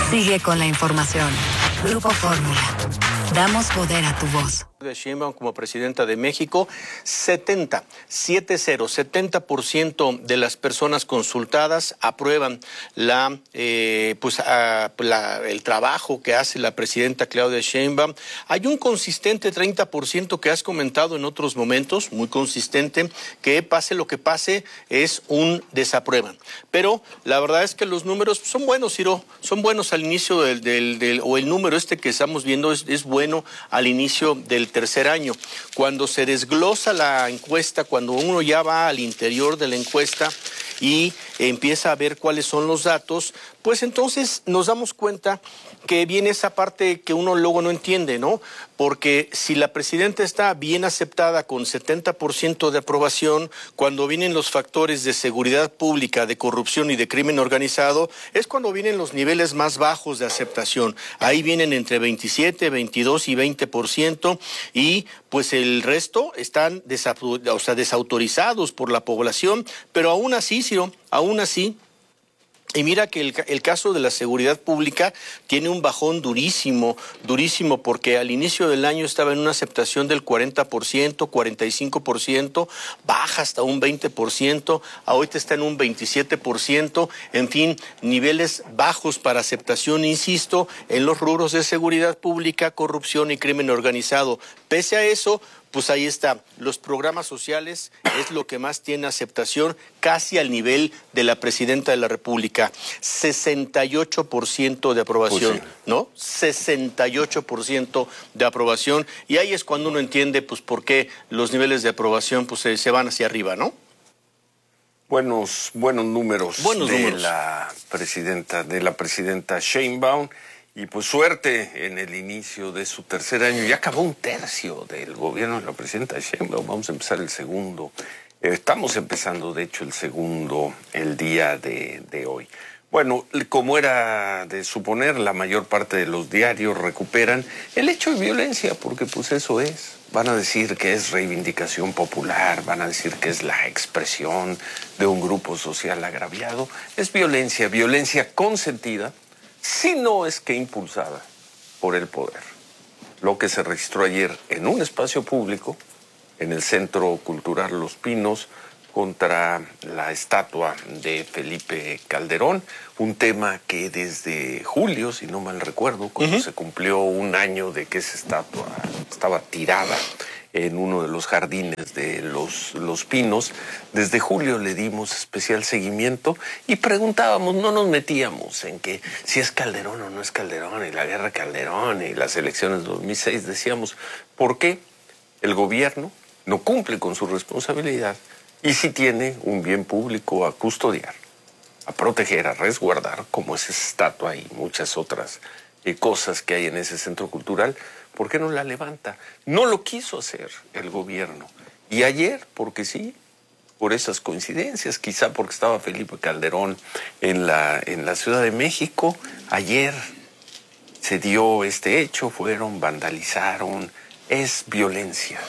Sigue con la información. Grupo Fórmula. Damos poder a tu voz. De Sheinbaum como presidenta de México, 70% de las personas consultadas aprueban el trabajo que hace la presidenta Claudia Sheinbaum. Hay un consistente 30% que has comentado en otros momentos, muy consistente, que pase lo que pase es un desaprueban. Pero la verdad es que los números son buenos, Ciro, son buenos al inicio o el número que estamos viendo es bueno al inicio del tercer año. Cuando se desglosa la encuesta, cuando uno ya va al interior de la encuesta y empieza a ver cuáles son los datos, pues entonces nos damos cuenta que viene esa parte que uno luego no entiende, ¿no? Porque si la presidenta está bien aceptada con 70% de aprobación, cuando vienen los factores de seguridad pública, de corrupción y de crimen organizado, es cuando vienen los niveles más bajos de aceptación. Ahí vienen entre 27, 22 y 20%, y pues el resto están desautorizados por la población, pero aún así, Ciro, aún así. Y mira que el caso de la seguridad pública tiene un bajón durísimo, porque al inicio del año estaba en una aceptación del 40%, 45%, baja hasta un 20%, ahorita está en un 27%, en fin, niveles bajos para aceptación, insisto, en los rubros de seguridad pública, corrupción y crimen organizado. Pese a eso, pues ahí está, los programas sociales es lo que más tiene aceptación, casi al nivel de la presidenta de la República. 68% de aprobación, pues sí, ¿no? 68% de aprobación, y ahí es cuando uno entiende pues por qué los niveles de aprobación pues se van hacia arriba, ¿no? Buenos números de la presidenta Sheinbaum. Y pues suerte en el inicio de su tercer año. Ya acabó un tercio del gobierno de la presidenta Sheinbaum. Vamos a empezar el segundo. Estamos empezando, de hecho, el segundo el día de hoy. Bueno, como era de suponer, la mayor parte de los diarios recuperan el hecho de violencia, porque pues eso es. Van a decir que es reivindicación popular, van a decir que es la expresión de un grupo social agraviado. Es violencia consentida, si no es que impulsada por el poder. Lo que se registró ayer en un espacio público, en el Centro Cultural Los Pinos, contra la estatua de Felipe Calderón, un tema que desde julio, si no mal recuerdo, cuando se cumplió un año de que esa estatua estaba tirada en uno de los jardines de los Pinos, desde julio le dimos especial seguimiento y preguntábamos, no nos metíamos en que si es Calderón o no es Calderón, y la guerra Calderón y las elecciones de 2006, decíamos, ¿por qué el gobierno no cumple con su responsabilidad y si tiene un bien público a custodiar, a proteger, a resguardar, como es esa estatua y muchas otras cosas que hay en ese centro cultural? ¿Por qué no la levanta? No lo quiso hacer el gobierno. Y ayer, porque sí, por esas coincidencias, quizá porque estaba Felipe Calderón en la Ciudad de México, ayer se dio este hecho, fueron, vandalizaron. Es violencia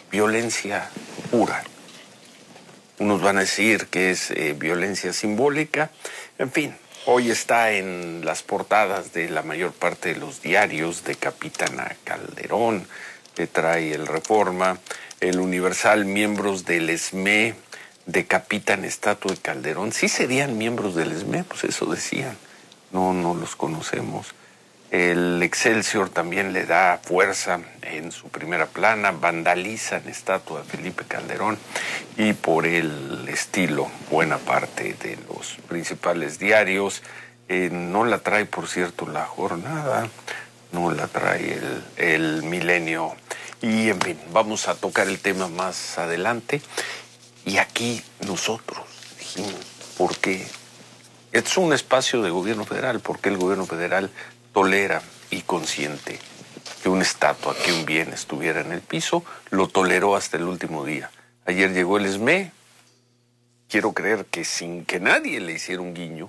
pura. Unos van a decir que es violencia simbólica, en fin. Hoy está en las portadas de la mayor parte de los diarios: decapitan a Calderón, que trae el Reforma, el Universal, miembros del ESME decapitan estatua de Calderón. Sí serían miembros del ESME, pues eso decían, no los conocemos. El Excelsior también le da fuerza en su primera plana, vandalizan estatua de Felipe Calderón, y por el estilo, buena parte de los principales diarios. No la trae, por cierto, La Jornada, no la trae el Milenio, y en fin, vamos a tocar el tema más adelante. Y aquí nosotros dijimos, ¿por qué? Es un espacio de gobierno federal, ¿por qué el gobierno federal tolera y consiente que una estatua, que un bien estuviera en el piso? Lo toleró hasta el último día. Ayer llegó el ESME, quiero creer que sin que nadie le hiciera un guiño,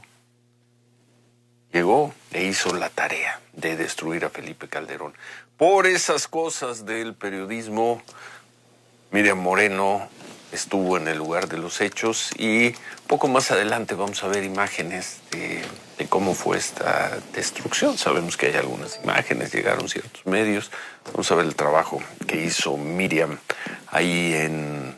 llegó e hizo la tarea de destruir a Felipe Calderón. Por esas cosas del periodismo, Miriam Moreno estuvo en el lugar de los hechos y poco más adelante vamos a ver imágenes de cómo fue esta destrucción. Sabemos que hay algunas imágenes, llegaron ciertos medios. Vamos a ver el trabajo que hizo Miriam ahí en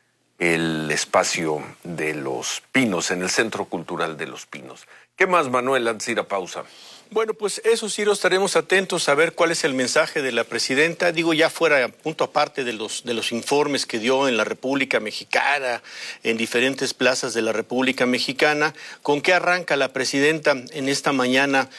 el espacio de Los Pinos, en el Centro Cultural de Los Pinos. ¿Qué más, Manuel, antes de ir a pausa? Bueno, pues eso, Ciro, estaremos atentos a ver cuál es el mensaje de la presidenta. Digo, ya fuera punto aparte de los informes que dio en la República Mexicana, en diferentes plazas de la República Mexicana, ¿con qué arranca la presidenta en esta mañana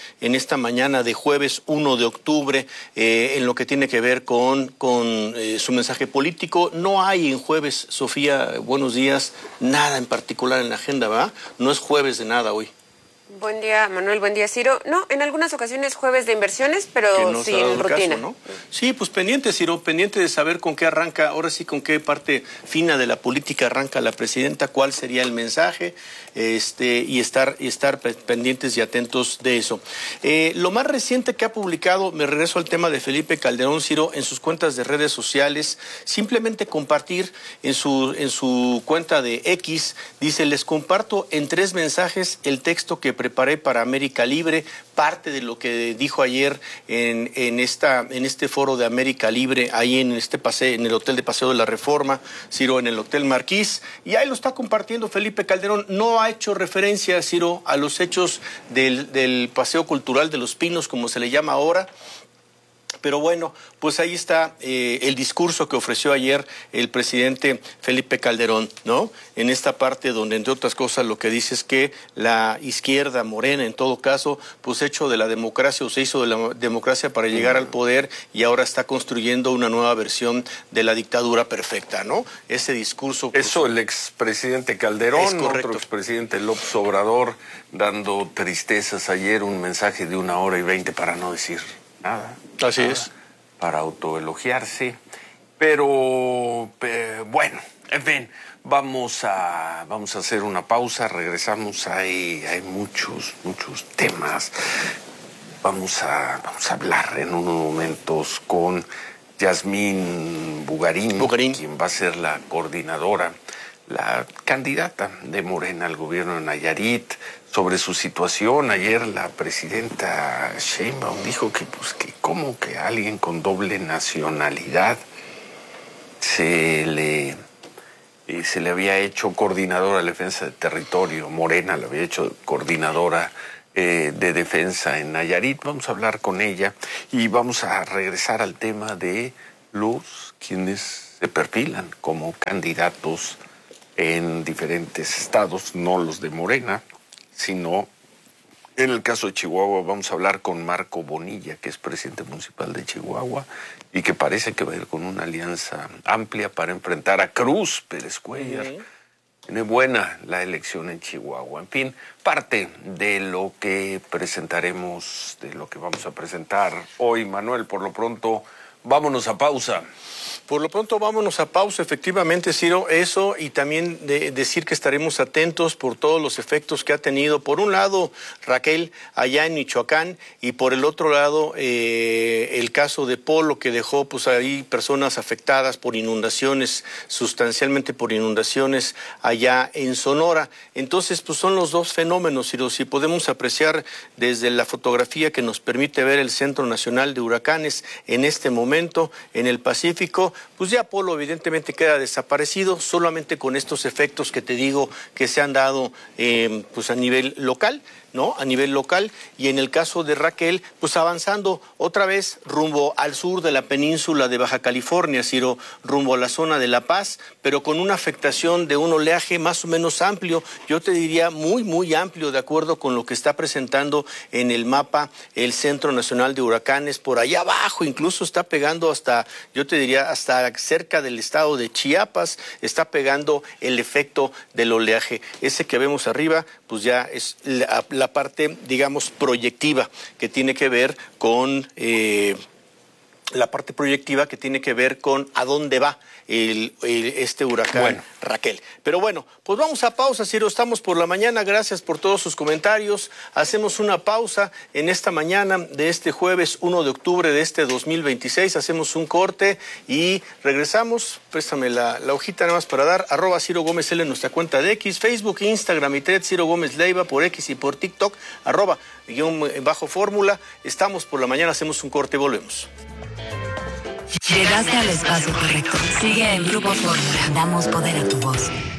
de jueves 1 de octubre, en lo que tiene que ver con su mensaje político? No hay en jueves, Sofía, buenos días, nada en particular en la agenda, ¿verdad? No es jueves de nada hoy. Buen día, Manuel. Buen día, Ciro. No, en algunas ocasiones jueves de inversiones, pero no sin rutina. Caso, ¿no? Sí, pues pendiente, Ciro, pendiente de saber con qué arranca, ahora sí con qué parte fina de la política arranca la presidenta, cuál sería el mensaje, y estar pendientes y atentos de eso. Lo más reciente que ha publicado, me regreso al tema de Felipe Calderón, Ciro, en sus cuentas de redes sociales, simplemente compartir en su cuenta de X, dice: les comparto en 3 mensajes el texto que preparé para América Libre, parte de lo que dijo ayer en este foro de América Libre, ahí en el Hotel de Paseo de la Reforma, Ciro, en el Hotel Marquís, y ahí lo está compartiendo Felipe Calderón. No ha hecho referencia, Ciro, a los hechos del Paseo Cultural de Los Pinos, como se le llama ahora. Pero bueno, pues ahí está el discurso que ofreció ayer el presidente Felipe Calderón, ¿no? En esta parte donde, entre otras cosas, lo que dice es que la izquierda, Morena, en todo caso, pues hecho de la democracia, o se hizo de la democracia para llegar al poder, y ahora está construyendo una nueva versión de la dictadura perfecta, ¿no? Ese discurso... Pues, eso el expresidente Calderón, otro expresidente López Obrador, dando tristezas ayer, un mensaje de 1 hora y 20 para no decir nada. Así es. Para autoelogiarse. Pero bueno, en fin, vamos a hacer una pausa, regresamos, hay muchos temas. Vamos a hablar en unos momentos con Yasmín Bugarín, quien va a ser la coordinadora, la candidata de Morena al gobierno de Nayarit, sobre su situación. Ayer la presidenta Sheinbaum dijo que cómo que alguien con doble nacionalidad se le había hecho coordinadora de defensa de territorio, Morena le había hecho coordinadora de defensa en Nayarit. Vamos a hablar con ella y vamos a regresar al tema de quienes se perfilan como candidatos en diferentes estados, no los de Morena, sino en el caso de Chihuahua. Vamos a hablar con Marco Bonilla, que es presidente municipal de Chihuahua y que parece que va a ir con una alianza amplia para enfrentar a Cruz Pérez Cuéllar. Tiene buena la elección en Chihuahua. En fin, parte de lo que presentaremos, de lo que vamos a presentar hoy, Manuel. Por lo pronto, vámonos a pausa. Por lo pronto vámonos a pausa, efectivamente, Ciro, eso, y también decir que estaremos atentos por todos los efectos que ha tenido, por un lado, Raquel, allá en Michoacán, y por el otro lado, el caso de Polo, que dejó pues ahí personas afectadas por inundaciones, sustancialmente por inundaciones allá en Sonora. Entonces, pues son los dos fenómenos, Ciro. Si podemos apreciar desde la fotografía que nos permite ver el Centro Nacional de Huracanes en este momento, en el Pacífico, pues ya Polo evidentemente queda desaparecido, solamente con estos efectos que te digo que se han dado pues a nivel local, ¿no? A nivel local, y en el caso de Raquel, pues avanzando otra vez rumbo al sur de la península de Baja California, Ciro, rumbo a la zona de La Paz, pero con una afectación de un oleaje más o menos amplio, yo te diría muy amplio, de acuerdo con lo que está presentando en el mapa el Centro Nacional de Huracanes. Por allá abajo incluso está pegando hasta, yo te diría, hasta cerca del estado de Chiapas, está pegando el efecto del oleaje. Ese que vemos arriba, pues ya es la parte, digamos, proyectiva, que tiene que ver con la parte proyectiva que tiene que ver con a dónde va este huracán Raquel. Pero bueno, pues vamos a pausa, Ciro, estamos por la mañana, gracias por todos sus comentarios. Hacemos una pausa en esta mañana de este jueves 1 de octubre de este 2026, hacemos un corte y regresamos. Préstame la hojita nada más para dar, @Ciro Gómez L en nuestra cuenta de X, Facebook, Instagram y Threads, Ciro Gómez Leiva por X y por TikTok, @_fórmula. Estamos por la mañana, hacemos un corte y volvemos. Llegaste al espacio correcto. Sigue en Grupo Fórmula. Damos poder a tu voz.